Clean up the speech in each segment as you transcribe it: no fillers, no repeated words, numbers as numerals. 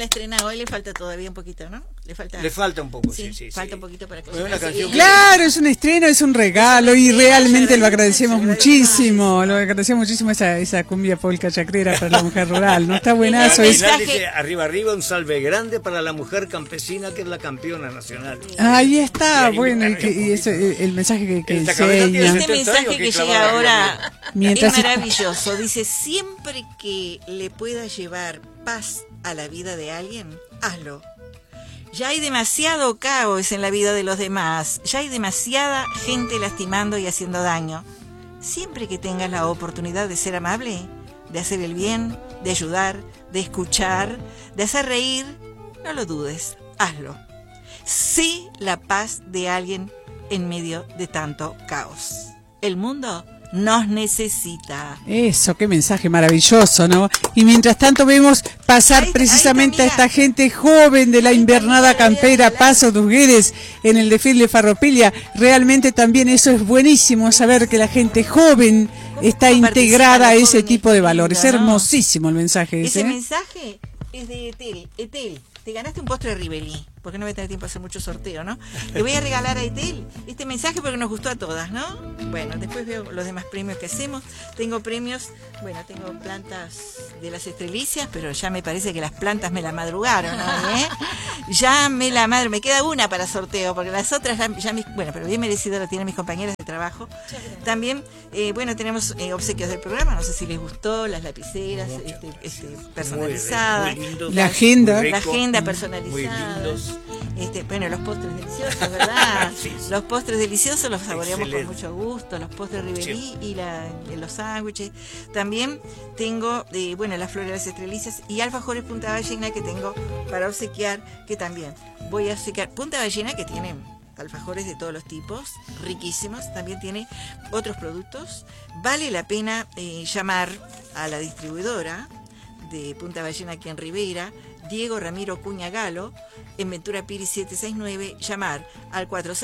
estrena hoy, le falta todavía un poquito, ¿no? Le falta un poco, sí. Sí. Falta un poquito para que Claro, es un estreno, es un regalo y realmente lo agradecemos muchísimo. Lo agradecemos muchísimo esa cumbia polca chacrera para la mujer rural. ¿No está buenazo? Dice, arriba, un salve grande para la mujer campesina que es la campeona nacional. Ahí está, bueno, y eso, el mensaje que enseña. Este mensaje que llega ahora es maravilloso. Dice, siempre que le pueda llevar paz a la vida de alguien, hazlo. Ya hay demasiado caos en la vida de los demás, ya hay demasiada gente lastimando y haciendo daño. Siempre que tengas la oportunidad de ser amable, de hacer el bien, de ayudar, de escuchar, de hacer reír, no lo dudes, hazlo. Sé la paz de alguien en medio de tanto caos. El mundo nos necesita. Eso, qué mensaje maravilloso, ¿no? Y mientras tanto vemos pasar precisamente a esta gente joven de la invernada campera Paso Dugueres en el desfile Farropilia. Realmente también eso es buenísimo, saber que la gente joven está integrada a ese tipo de valores. Hermosísimo el mensaje ese. Ese mensaje es de Etel. Te ganaste un postre de Rivelí, porque no voy a tener tiempo de hacer mucho sorteo, ¿no? Le voy a regalar a Etel este mensaje porque nos gustó a todas, ¿no? Bueno, después veo los demás premios que hacemos. Tengo premios, tengo plantas de las estrelicias, pero ya me parece que las plantas me la madrugaron, ¿no? Me queda una para sorteo, porque las otras pero bien merecido lo tienen mis compañeras de trabajo. También, tenemos obsequios del programa, no sé si les gustó, las lapiceras personalizadas. Muy lindo, la agenda personalizada. Los postres deliciosos, ¿verdad? Sí. Los postres deliciosos los saboreamos con mucho gusto, los postres Rivelí y los sándwiches. También tengo, las flores de las estrelicias y alfajores Punta Ballena que tengo para obsequiar, que también voy a obsequiar. Punta Ballena que tiene alfajores de todos los tipos, riquísimos, también tiene otros productos. Vale la pena llamar a la distribuidora de Punta Ballena aquí en Rivera, Diego Ramiro Cuña Galo, en Ventura Piri 769, llamar al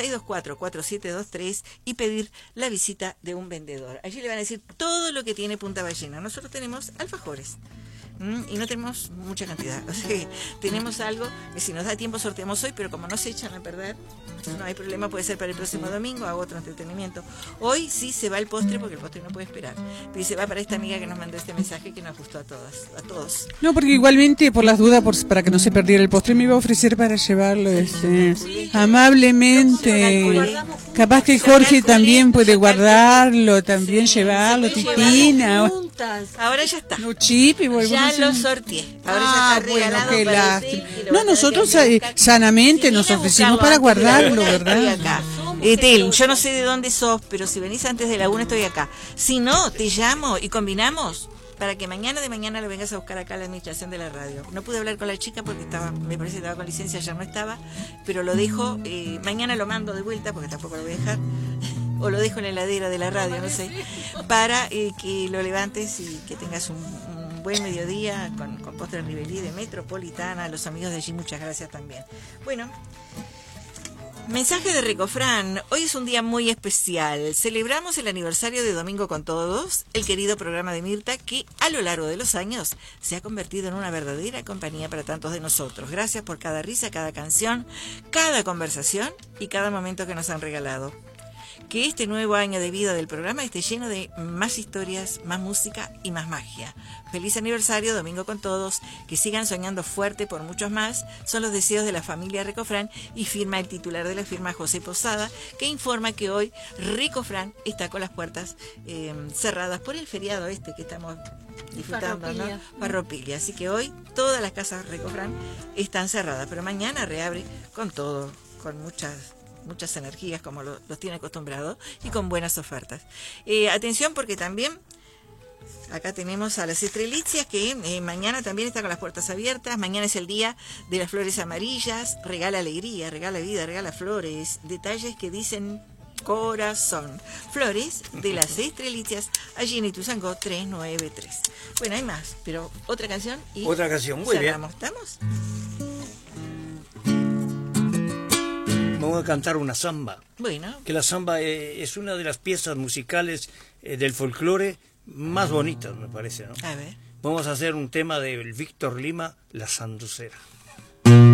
4624-4723 y pedir la visita de un vendedor. Allí le van a decir todo lo que tiene Punta Ballena. Nosotros tenemos alfajores y no tenemos mucha cantidad, o sea que tenemos algo que si nos da tiempo sorteamos hoy, pero como no se echan a perder, no hay problema, puede ser para el próximo domingo, hago otro entretenimiento. Hoy sí se va el postre porque el postre no puede esperar, pero se va para esta amiga que nos mandó este mensaje que nos gustó a todos. No, porque igualmente por las dudas, para que no se perdiera el postre, me iba a ofrecer para llevarlo amablemente. Capaz que Jorge también puede guardarlo, también llevarlo, Titina. Ahora ya está. No, chip, y ya lo sorteé. Ahora ya está regalado qué para lástima. No, nosotros sanamente nos ofrecimos para guardarlo, ¿verdad? Acá. Etel, yo no sé de dónde sos, pero si venís antes de la 1 estoy acá. Si no, te llamo y combinamos para que mañana lo vengas a buscar acá a la administración de la radio. No pude hablar con la chica porque me parece que estaba con licencia, ayer no estaba, pero lo dejo, mañana lo mando de vuelta porque tampoco lo voy a dejar, o lo dejo en la heladera de la radio, no sé, para que lo levantes y que tengas un buen mediodía con postre Rivelí de Metropolitana. A los amigos de allí, muchas gracias también. Bueno, mensaje de Recofran. Hoy es un día muy especial. Celebramos el aniversario de Domingo con Todos, el querido programa de Mirta que a lo largo de los años se ha convertido en una verdadera compañía para tantos de nosotros. Gracias por cada risa, cada canción, cada conversación y cada momento que nos han regalado. Que este nuevo año de vida del programa esté lleno de más historias, más música y más magia. Feliz aniversario, Domingo con Todos. Que sigan soñando fuerte por muchos más. Son los deseos de la familia Recofran, y firma el titular de la firma, José Posada, que informa que hoy Recofran está con las puertas cerradas por el feriado que estamos disfrutando, ¿no? Farropilia. Así que hoy todas las casas Recofran están cerradas, pero mañana reabre con todo, con muchas energías como los tiene acostumbrados y con buenas ofertas. Atención, porque también acá tenemos a las estrelicias que mañana también está con las puertas abiertas. Mañana es el día de las flores amarillas. Regala alegría, regala vida, regala flores, detalles que dicen corazón. Flores de las estrelicias, allí en Ituzaingó 393. Bueno, hay más, pero otra canción y otra canción, muy cerramos. bien. ¿Estamos? Vamos a cantar una samba. Bueno. Que la samba es una de las piezas musicales del folclore más bonitas, me parece, ¿no? A ver. Vamos a hacer un tema de Víctor Lima, La Sanducera.